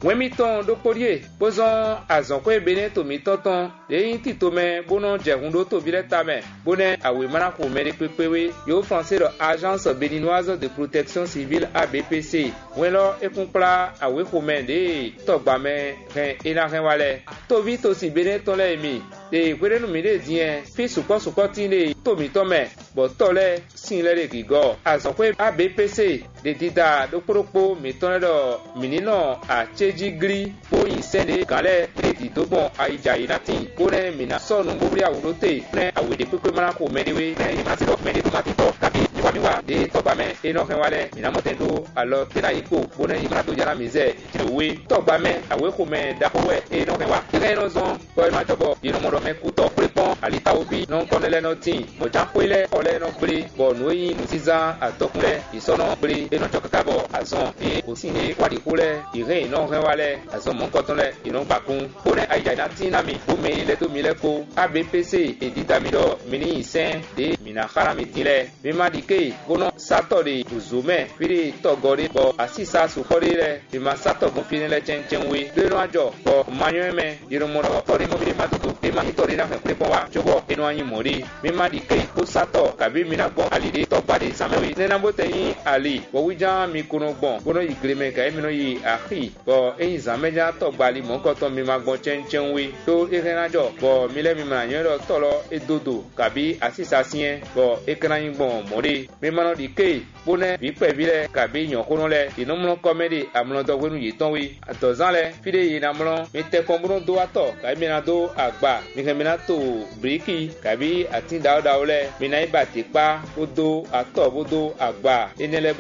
wemi ton do podie pozon azon ko ebene to mi tonton de ti to me bono jehun do to bile tame bone awe mana ko me de pepewe yo français de agence béninoise de protection civile ABPC welo ekunpla awe ko me de to gba me ren ina ren wale to vi to si bene ton le mi de kwere nu mi de dien fi suko tin de to mi to me bo to le sin le gigo azon ko ABPC de dida do propo mi ton do minino a chejigri po isende kale de to bon aija inatin bone mina sonu bobri awurote ne awede pepe mana ko mediwe ne imati do medi to matito kabi niwa de to ba me eno ken wale mina motendo alo tena iko bone imana to jara mize we to ba me awe ko me da ko we eno ken wa eno zon ko ma to bo ino mo do me ku to prepon alita obi non konele no tin mo ja ko ile ole no bri bo no yin siza atokule isono bri eno chokaka bo azon e o sin e wadi kule ire no ken wale azon mo ko ton le ino gba kun bone aija na tin na mi o me ile to mi le ko ABPC edita mi do mini isen de mina kharami tile mi ma dike bono satori uzume firi togori bo asisa sukori le mi ma sato bo fini le chenchenwe de no ajo bo manyeme diro mo do tori mo bi ma tutu de ma hitori na fe po wa jobo eno anyi mori mi ma dike ko sato kabi mi na bon alide to bade samewi ne na bote yin ali bo wija mi kuno bon bono igreme ka mi no yi ahi bo eyin zameja to gbali mo ko to mi ma gbon chenchenwe to erenajo bo mi le mi ma yan do tolo edodo kabi asisa sien bo ekran bon mori mi ma no dike bone bi pe bi le kabi yan kono le inomlo comedy amlo do wenu yiton wi atozan le fide yin amlo mi te kombuno do ato kabi mi na do agba mi ke mi na to briki kabi atin dawo le mi na ibati pa odo ato bodo agba enele